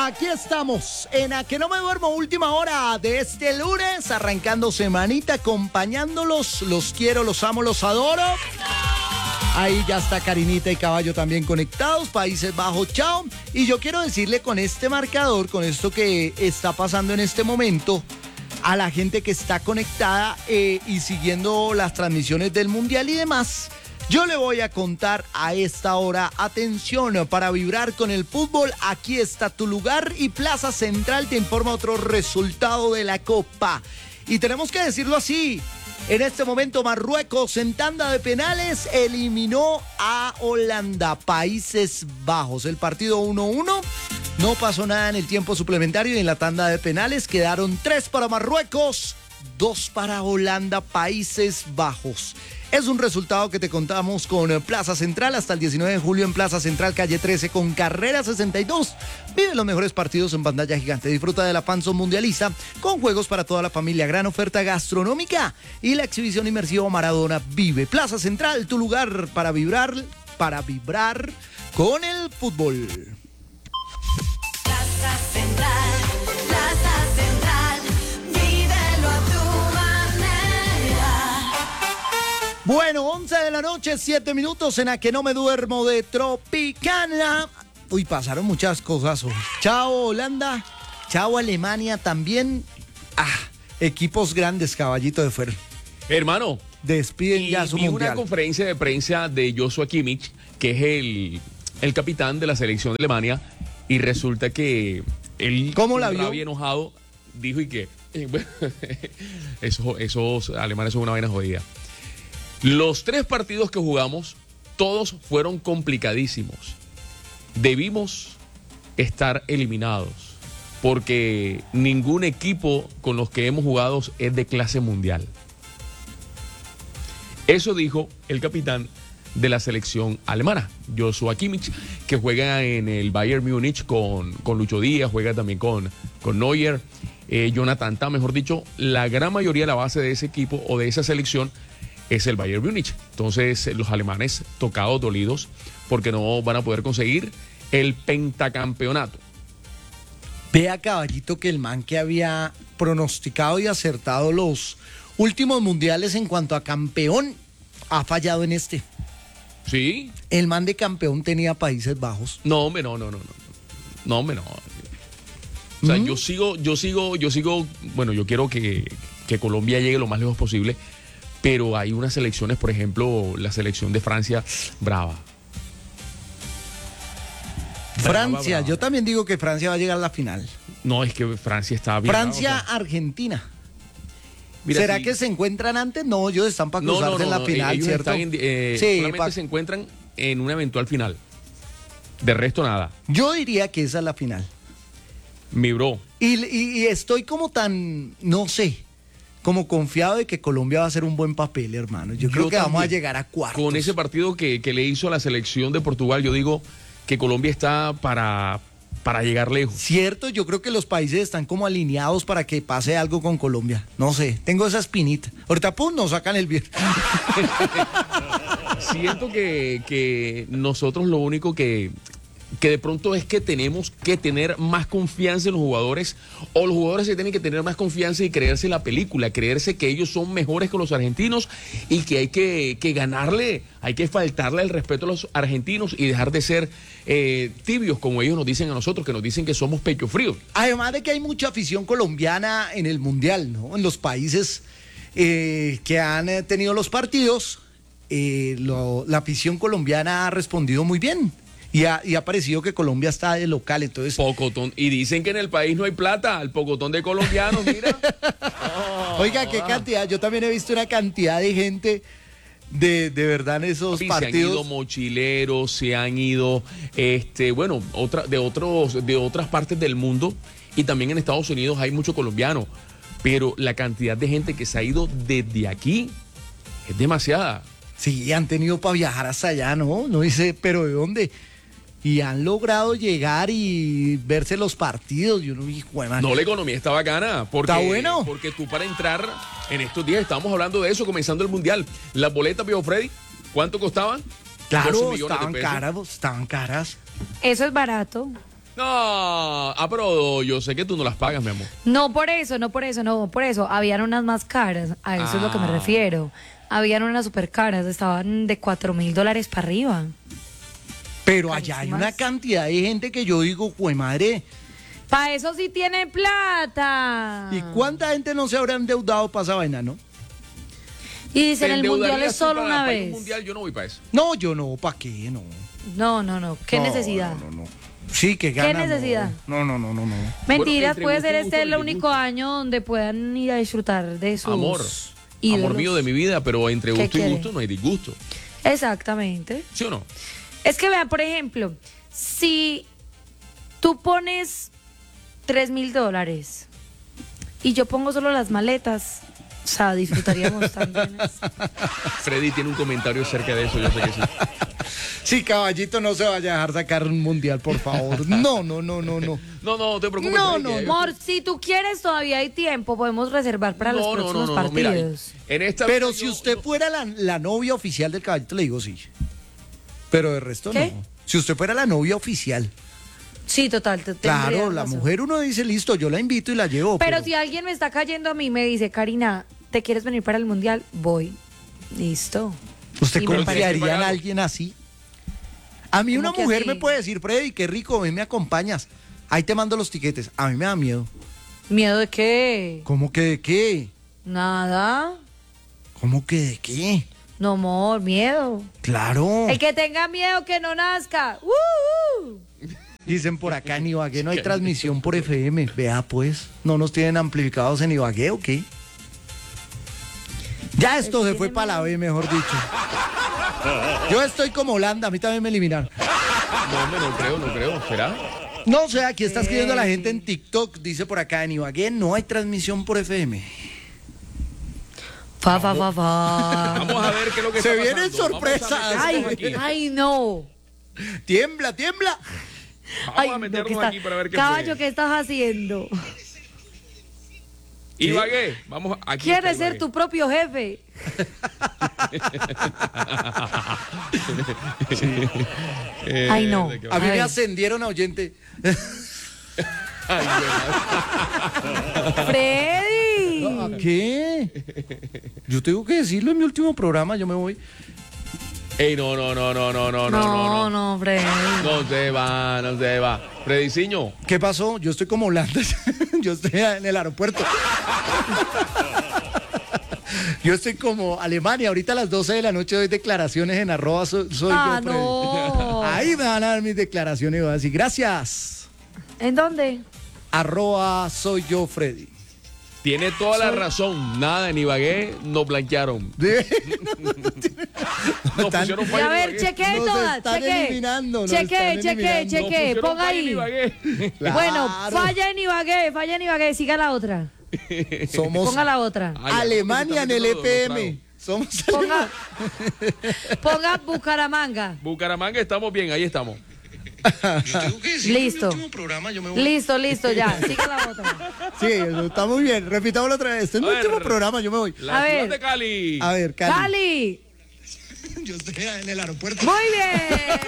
Aquí estamos en A Que No Me Duermo, última hora de este lunes, arrancando semanita, acompañándolos. Los quiero, los amo, los adoro. Ahí ya está Karinita y Caballo también conectados, Países Bajos, chao. Y yo quiero decirle con este marcador, con esto que está pasando en este momento, a la gente que está conectada y siguiendo las transmisiones del Mundial y demás, yo le voy a contar a esta hora, atención, para vibrar con el fútbol, aquí está tu lugar y Plaza Central te informa otro resultado de la Copa. Y tenemos que decirlo así, en este momento Marruecos en tanda de penales eliminó a Holanda, Países Bajos. El partido 1-1, no pasó nada en el tiempo suplementario y en la tanda de penales quedaron 3 para Marruecos, 2 para Holanda, Países Bajos. Es un resultado que te contamos con Plaza Central hasta el 19 de julio en Plaza Central, calle 13 con carrera 62. Vive los mejores partidos en pantalla gigante. Disfruta de la Fanzone Mundialista con juegos para toda la familia, gran oferta gastronómica y la exhibición inmersiva Maradona Vive. Plaza Central, tu lugar para vibrar con el fútbol. Plaza Central, Plaza Central, vívelo a tu manera. Bueno, 11 de la noche, 7 minutos en A Que No Me Duermo de Tropicana. Uy, pasaron muchas cosas hoy. Chao Holanda, chao Alemania también. Equipos grandes, caballito de fuera. Hermano, Despiden ya su vi mundial. una conferencia de prensa de Joshua Kimmich, que es el capitán de la selección de Alemania, y resulta que él, ¿Cómo la con vio? rabia, enojado, dijo y que esos alemanes son una vaina jodida. Los 3 partidos que jugamos, todos fueron complicadísimos. Debimos estar eliminados, porque ningún equipo con los que hemos jugado es de clase mundial. Eso dijo el capitán de la selección alemana, Joshua Kimmich, que juega en el Bayern Múnich con Lucho Díaz, juega también con Neuer, Jonathan Tah, mejor dicho, la gran mayoría de la base de ese equipo o de esa selección es el Bayern Múnich. Entonces los alemanes tocados, dolidos, porque no van a poder conseguir el pentacampeonato. Vea, caballito, que el man que había pronosticado y acertado los últimos mundiales en cuanto a campeón ha fallado en este. ¿Sí? El man de campeón tenía Países Bajos. No, hombre, no. No, hombre, no. O sea, yo sigo, bueno, yo quiero que Colombia llegue lo más lejos posible, pero hay unas selecciones, por ejemplo, la selección de Francia, brava. Francia, Brava. yo también digo que Francia va a llegar a la final. No, es que Francia está bien. Francia-Argentina. Mira, ¿Será sí. que se encuentran antes? No, ellos están para cruzarse en la final, ellos ¿cierto? están Sí, solamente se encuentran en una eventual final. De resto, nada. yo diría que esa es la final. Mi bro. Y estoy como tan, no sé, como confiado de que Colombia va a hacer un buen papel, hermano. Yo creo que vamos a también. llegar a cuartos. Con ese partido que le hizo a la selección de Portugal, yo digo que Colombia está para llegar lejos. Cierto, yo creo que los países están como alineados para que pase algo con Colombia. No sé, tengo esa espinita. Ahorita, pum, nos sacan el viernes. Siento que nosotros lo único que de pronto es que tenemos que tener más confianza en los jugadores, o los jugadores se tienen que tener más confianza y creerse la película, creerse que ellos son mejores que los argentinos y que hay que ganarle, hay que faltarle el respeto a los argentinos y dejar de ser tibios, como ellos nos dicen a nosotros, que nos dicen que somos pecho fríos. Además de que hay mucha afición colombiana en el Mundial, ¿no? En los países que han tenido los partidos, la afición colombiana ha respondido muy bien. Y ha parecido que Colombia está de local, entonces... Pocotón. Y dicen que en el país no hay plata, el pocotón de colombianos, mira. Oiga, qué cantidad, yo también he visto una cantidad de gente de verdad en esos Sí, se han partidos. ido mochileros, se han ido, bueno, de otras partes del mundo, y también en Estados Unidos hay mucho colombiano, pero la cantidad de gente que se ha ido desde aquí es demasiada. Sí, han tenido para viajar hasta allá, ¿no? No dice, pero ¿de dónde? Y han logrado llegar y verse los partidos. Yo no vi, No, la economía está bacana. Porque, ¿está bueno? Porque tú para entrar en estos días, estamos hablando de eso, comenzando el Mundial. Las boletas, Pio Freddy, ¿cuánto costaban? 12 Claro, millones de pesos. estaban caras. Eso es barato. No, pero yo sé que tú no las pagas, mi amor. No por eso, no por eso, no por eso. Habían unas más caras, a eso es lo que me refiero. Habían unas super caras, estaban de $4,000 para arriba. Pero allá hay una cantidad de gente que yo digo, jue madre, Para eso sí tiene plata. ¿y cuánta gente no se habrá endeudado para esa vaina, no? Y dicen, ¿Te el mundial endeudarías es tú solo una para ir a un vez. mundial? Yo no voy para eso. No, yo no, ¿para qué? No. No. ¿Qué No, necesidad? No. Sí, que gana. necesidad? No. Mentiras, entre puede gusto ser y gusto este y el único año donde puedan ir a disfrutar de sus Amor ídolos. mío de mi vida, pero entre ¿Qué gusto y quiere? gusto no hay disgusto. Exactamente. ¿Sí o no? Es que vea, por ejemplo, si tú pones $3,000 y yo pongo solo las maletas, o sea, disfrutaríamos también. Freddy tiene un comentario acerca de eso, yo sé que sí. Sí, caballito, no se vaya a dejar sacar un mundial, por favor. No. No te preocupes. No, Freddy, no, que- Amor, si tú quieres, todavía hay tiempo, podemos reservar para los próximos Mira, partidos. en esta Pero vida si yo- usted fuera la novia oficial del caballito, le digo sí. Pero de resto ¿Qué? no. Si usted fuera la novia oficial, Sí, total. claro, tendrías la razón. mujer uno dice, listo, yo la invito y la llevo. Pero si alguien me está cayendo a mí y me dice, Karina, ¿te quieres venir para el mundial? Voy. Listo. ¿Usted y me confiaría en parece- alguien así? A mí ¿Cómo una que mujer así? me puede decir, Freddy, qué rico, ven, me acompañas. Ahí te mando los tiquetes. A mí me da miedo. ¿Miedo de qué? ¿Cómo que de qué? Nada. ¿Cómo que de qué? No, amor, miedo. Claro. El que tenga miedo que no nazca. Dicen por acá en Ibagué no hay transmisión por FM. Vea pues, ¿no nos tienen amplificados en Ibagué o qué? Ya esto se fue para la B, mejor dicho. Yo estoy como Holanda, a mí también me eliminaron. No, hombre, no creo. ¿Será? No sé, aquí está escribiendo la gente en TikTok, dice por acá en Ibagué, no hay transmisión por FM. Fa. Vamos a ver qué es lo que Se está vienen pasando. Vamos a sorpresas. meternos aquí. Ay, no. Tiembla. Vamos Ay, a no, meternos ¿qué está- aquí para ver qué Caballo, fue. ¿qué estás haciendo? Ibagué, vamos aquí. ¿Quieres está ser Ibagué. tu propio jefe? Ay, no. ¿de qué A mí A me ver. ascendieron a oyente. Freddy. ¿A qué? Yo tengo que decirlo en mi último programa, yo me voy. Ey, no. No, Freddy. No se va. Frediciño, ¿Qué pasó? Yo estoy como Holanda. Yo estoy en el aeropuerto. Yo estoy como Alemania. Ahorita a las 12 de la noche doy declaraciones en @ soy yo, Freddy. No. Ahí me van a dar mis declaraciones y voy a decir gracias. ¿En dónde? @ soy yo, Freddy. tiene toda la razón. Nada en Ibagué nos blanquearon. Nos Están- pusieron Y falla a en ver, Ibagué. chequee Nos todas, están chequee. eliminando, nos Chequee, están chequee, eliminando. Nos chequee. pusieron Ponga falla en ahí. Ibagué. Claro. Bueno, falla en Ibagué, siga la otra. Somos Ponga la otra. Ay, ya, Alemania en el porque se está metiendo EPM. Somos Ponga, ponga Bucaramanga. Bucaramanga, estamos bien, ahí estamos. Listo. Listo, ya. Siga la otra. Sí, eso está muy bien. Repitámoslo otra vez. Este es mi A ver. último programa, yo me voy. La A ciudad ver. de Cali. A ver, Cali. Cali. Yo estoy en el aeropuerto. Muy bien.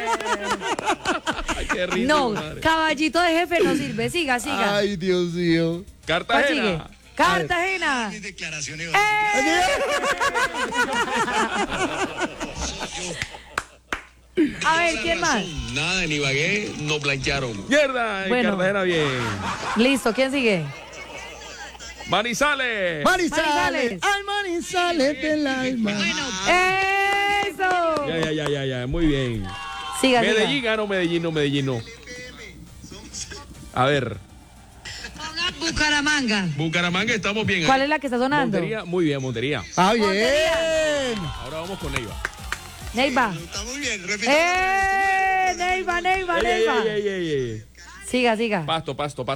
Ay, qué risa, No, madre. caballito de jefe no sirve. Siga. Ay, Dios mío. ¿Cuál sigue? Cartagena. Cartagena. A ver, ¿quién más? Nada en Ibagué nos blanquearon. Mierda, en Bueno. Cartagena bien. Listo, ¿quién sigue? Manizales. Manizales. Ay, Manizales del alma. ¡Eso! Ya, muy bien. Siga, Medellín, siga. no, Medellín no. A ver, Bucaramanga. Bucaramanga estamos bien. ¿Cuál ahí. es la que está sonando? Montería, muy bien, Montería. Ah, bien. Ahora vamos con Neiva. Neiva. Está muy bien. Neiva. Ey. Siga. Pasto. Pasto.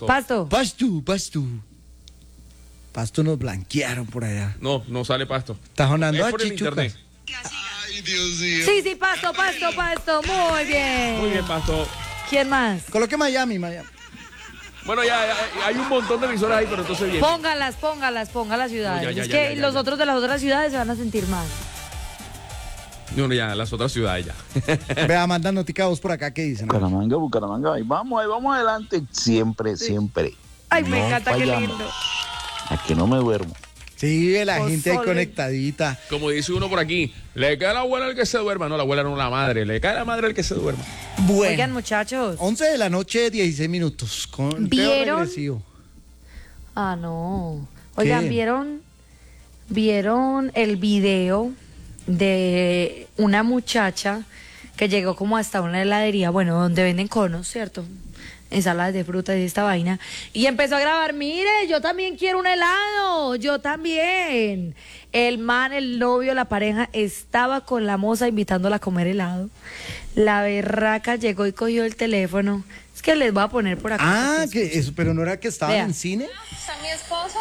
Pasto nos blanquearon por allá. No sale pasto. Está sonando Es a por el Chichuca. internet. Sí, pasto. Muy bien. Muy bien, pasto. ¿Quién más? Coloque Miami. Bueno, ya hay un montón de emisoras ahí, pero entonces bien. Ponga las ciudades. Ya, Es que los ya. otros de las otras ciudades se van a sentir mal. No, no, ya, las otras ciudades ya. Vea, mandan noticados por acá, ¿qué dicen? Bucaramanga, ahí vamos adelante, siempre. Ay, me No encanta, qué fallamos. lindo. Aquí no me duermo. Sí, la gente ahí Pozole. conectadita. Como dice uno por aquí, le cae a la abuela el que se duerma. No, la abuela no, la madre. Le cae a la madre el que se duerma. Bueno, Oigan, muchachos. 11 de la noche, 16 minutos. Con ¿Vieron? regresivo. Ah, no. Oigan, ¿Qué? ¿vieron el video de una muchacha que llegó como hasta una heladería, bueno, donde venden conos, ¿cierto? Ensaladas de frutas y esta vaina. Y empezó a grabar, mire, yo también quiero un helado, yo también. El man, el novio, la pareja, estaba con la moza invitándola a comer helado. La berraca llegó y cogió el teléfono. Es que les voy a poner por acá. Ah, para que que eso, pero no era que estaban Vea. en cine. Está mi esposo.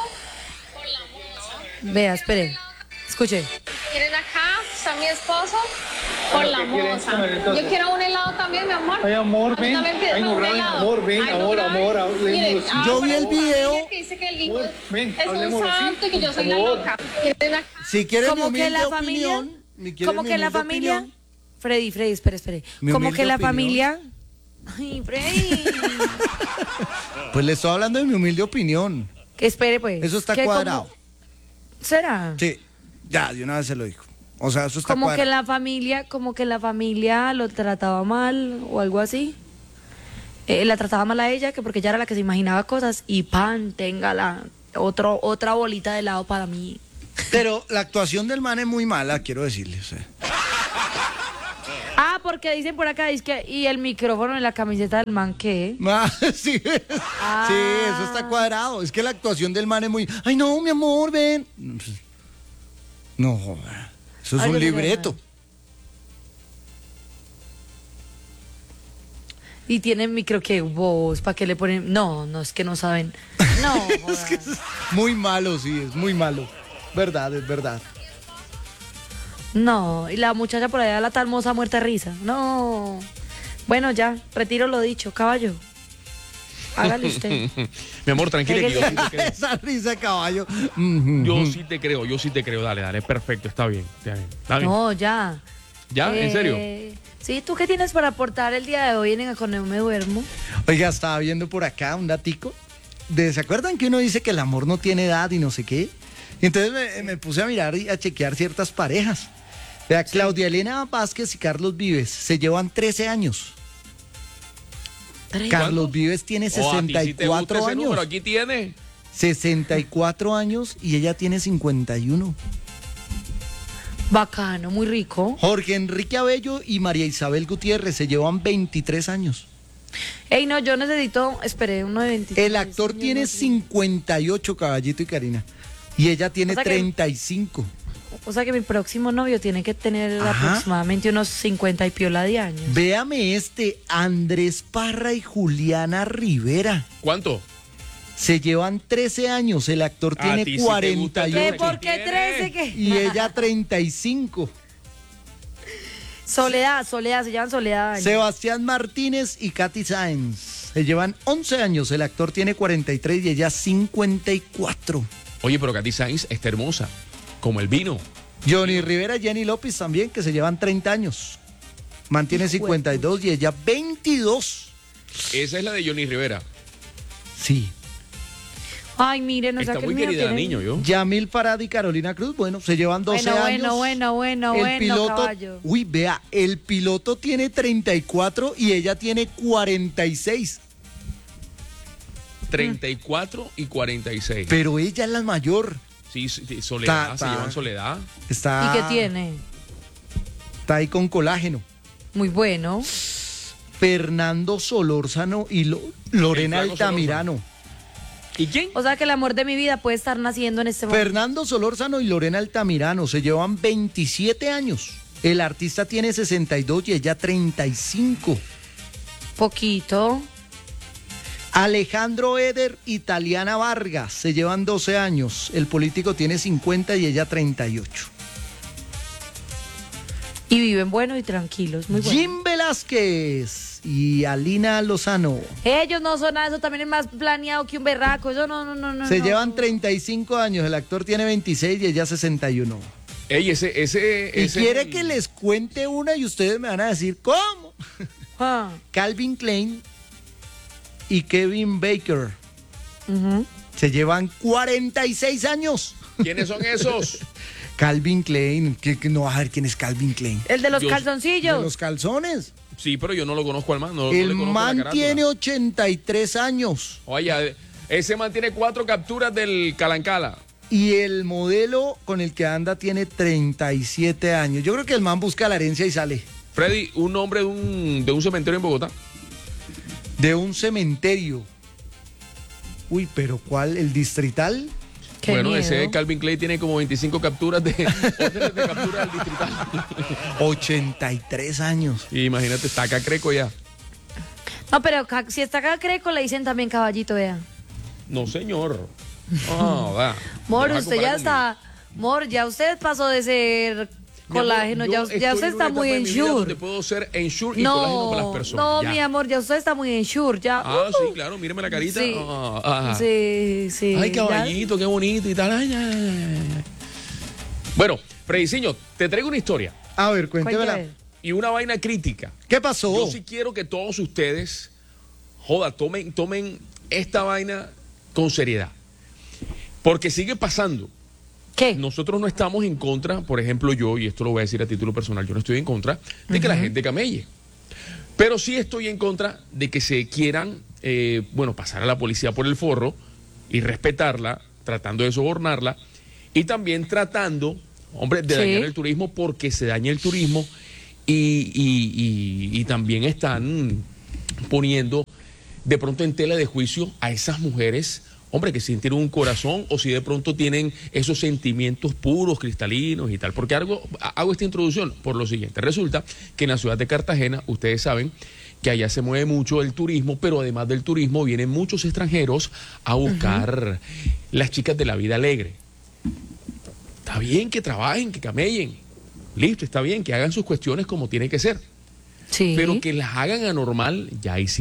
Vea, espere. Escuche. ¿Quieren acá? Está mi esposo. Por la moza. Yo quiero un helado también, mi amor. Ay, amor, ven. También pídeme Ay, no un graben, helado. amor, ven, Ay, no amor, graben. amor, hablemos Mire, así. Yo vi el pero video. familia que dice que el hijo Amor, ven, es un hablemos así. santo y que yo soy la Amor. loca. ¿Quieren acá? Si quieren mi Como que humilde la familia, opinión, si quieren como mi que la humilde familia, opinión, Freddy, espere. Mi Como humilde que la opinión. familia, ay, Freddy, pues le estoy hablando de mi humilde opinión. que espere pues. Eso está que cuadrado. ¿Será? Sí, ya, de una vez se lo dijo. O sea, eso está Como que cuadrado. como que la familia lo trataba mal o algo así. La trataba mal a ella, que porque ella era la que se imaginaba cosas y pan, tenga otra bolita de helado para mí. Pero la actuación del man es muy mala, quiero decirle. O sea. Ah, porque dicen por acá, y el micrófono en la camiseta del man, ¿qué? Sí, Ah. sí, eso está cuadrado. Es que la actuación del man es muy. Ay, no, mi amor, ven. No, joda. Eso es Algo un le libreto. llama. Y tienen micro que voz, ¿para qué le ponen? No, es que no saben. No, joda. Muy malo, sí, es muy malo. Verdad, es verdad. No, y la muchacha por allá, la tal moza muerta de risa. No. Bueno, ya, retiro lo dicho, caballo. Hágale usted. Mi amor, tranquila que yo sí te creo. Esa risa de caballo. Yo sí te creo. Dale, perfecto, está bien. Está bien. No, ya. ¿Ya? ¿En serio? Sí, ¿tú qué tienes para aportar el día de hoy en Con No Me Duermo? Oiga, estaba viendo por acá un datico. ¿Se acuerdan que uno dice que el amor no tiene edad y no sé qué? Y entonces me puse a mirar y a chequear ciertas parejas. Vea, Claudia Elena Vázquez y Carlos Vives se llevan 13 años. Carlos Vives tiene Oh, a ti sí te gusta 64 ese años. número, aquí tiene. 64 años y ella tiene 51. Bacano, muy rico. Jorge Enrique Abello y María Isabel Gutiérrez se llevan 23 años. Ey, no, yo necesito, esperé, uno de 23. El actor años, tiene no. 58, Caballito y Karina. Y ella tiene O sea que- 35. O sea que mi próximo novio tiene que tener Ajá. aproximadamente unos 50 y piola de años. Véame Andrés Parra y Juliana Rivera. ¿Cuánto? Se llevan 13 años. El actor A tiene ti sí te gusta el ¿Qué? 48 ¿Por qué 13? ¿Qué? y ella 35. Soledad, se llaman Soledad. Sebastián Martínez y Katy Sáenz. Se llevan 11 años. El actor tiene 43 y ella 54. Oye, pero Katy Sainz está hermosa, como el vino. Johnny Rivera y Jenny López también, que se llevan 30 años. Mantiene 52 y ella 22. Esa es la de Johnny Rivera. Sí. Ay, miren, o sea Está que muy el mío querida, tiene... niño, yo. Yamil Farad y Carolina Cruz, bueno, se llevan 12 años. Bueno, El piloto, caballo. uy, vea, el piloto tiene 34 y ella tiene 46. 34 y 46. Pero ella es la mayor. Sí, Soledad, Ta- se ta- llevan Soledad. Está, ¿Y qué tiene? Está ahí con colágeno. Muy bueno. Fernando Solórzano y Lorena El flaco Altamirano. ¿Y quién? O sea que el amor de mi vida puede estar naciendo en este momento. Fernando Solórzano y Lorena Altamirano se llevan 27 años. El artista tiene 62 y ella 35. Poquito. Alejandro Eder y Taliana Vargas se llevan 12 años. El político tiene 50 y ella 38. Y viven buenos y tranquilos. Muy bueno. Jim Velázquez y Alina Lozano Ellos no son nada, eso también es más planeado que un berraco. Eso no. se llevan 35 años. El actor tiene 26 y ella 61. Ey, Y ese quiere que les cuente una y ustedes me van a decir, ¿cómo? Ah, Calvin Klein y Kevin Baker ujú. se llevan 46 años. ¿Quiénes son esos? Calvin Klein, que no vas a ver quién es Calvin Klein. El de los Yo- De calzoncillos. los calzones. Sí, pero yo no lo conozco al man. No, no El le conozco la man carátula. tiene 83 años Oye, ese man tiene 4 capturas del Calancala. y el modelo con el que anda tiene 37 años. Yo creo que el man busca la herencia y sale Freddy, un nombre de un cementerio en Bogotá. de un cementerio. Uy, pero ¿cuál? ¿El distrital? Qué bueno, miedo. ese Calvin Klein tiene como 25 capturas de órdenes de captura del distrital. 83 años. Y imagínate, está acá Creco ya. No, pero si está acá Creco le dicen también caballito, vea. No, señor. No, va. Mor, ¿Te vas a usted ya comparar está. Mor, ya usted pasó de ser Mi amor, colágeno, yo ya estoy usted en está una muy etapa de en mi vida sure. donde puedo ser ensure y colágeno para las No, personas. no, ya. mi amor, ya usted está muy en sure, ya. Ah, sí, claro, míreme la carita. Sí. Ah. Sí, sí. Ay, ya. caballito, qué bonito y tal. Ay, ay, ay, ay. Bueno, Frediciño, te traigo una historia A ver, cuéntemela. Cuénteme. y una vaina crítica. ¿Qué pasó? Yo sí quiero que todos ustedes, tomen esta vaina con seriedad. Porque sigue pasando. ¿Qué? Nosotros no estamos en contra, por ejemplo yo, y esto lo voy a decir a título personal, yo no estoy en contra de que la gente camelle. Pero sí estoy en contra de que se quieran, pasar a la policía por el forro y respetarla, tratando de sobornarla y también tratando, hombre, de Sí. dañar el turismo porque se daña el turismo y también están poniendo de pronto en tela de juicio a esas mujeres, hombre, que si tienen un corazón o si de pronto tienen esos sentimientos puros, cristalinos y tal. Porque hago esta introducción por lo siguiente. Resulta que en la ciudad de Cartagena, ustedes saben que allá se mueve mucho el turismo, pero además del turismo vienen muchos extranjeros a buscar las chicas de la vida alegre. Está bien que trabajen, que camellen. Listo, está bien que hagan sus cuestiones como tiene que ser. Sí. Pero que las hagan anormal, ya ahí sí